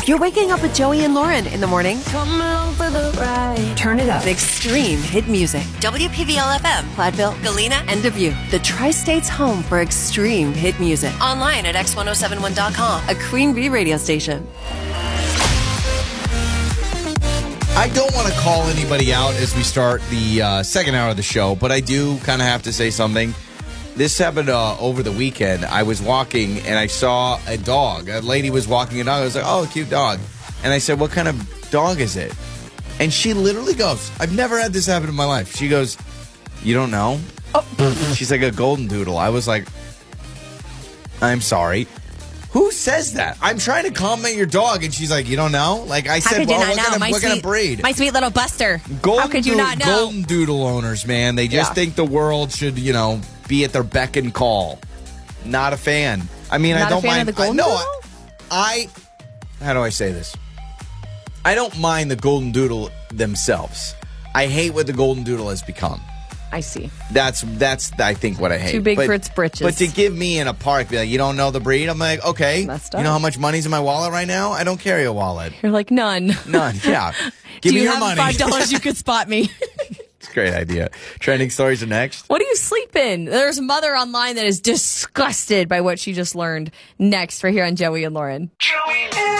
You're waking up with Joey and Lauren in the morning. Come along for the ride. Turn it up. Extreme hit music. WPVL-FM, Platteville, Galena, and Dubuque. The Tri-State's home for extreme hit music. Online at x1071.com, a Queen Bee radio station. I don't want to call anybody out as we start the second hour of the show, but I do kind of have to say something. This happened over the weekend. I was walking and I saw a dog. A lady was walking a dog. I was like, oh, cute dog. And I said, what kind of dog is it? And she literally goes, I've never had this happen in my life. She goes, you don't know? Oh. She's like, a golden doodle. I was like, I'm sorry. Who says that? I'm trying to compliment your dog, and she's like, you don't know? Like I said, well, what kind of breed? My sweet little Buster. How could you not know? Golden doodle owners, man. They just think the world should, be at their beck and call. Not a fan. I mean, I don't mind. Of the golden doodle? How do I say this? I don't mind the golden doodle themselves. I hate what the golden doodle has become. I see. That's I think what I hate. Too big for its britches. But to give me in a park, be like, you don't know the breed? I'm like, okay. You know how much money's in my wallet right now? I don't carry a wallet. You're like, none. None, yeah. Give me your money. Do you have $5 you could spot me? It's a great idea. Trending stories are next. What do you sleep in? There's a mother online that is disgusted by what she just learned. Next, right here on Joey and Lauren. Joey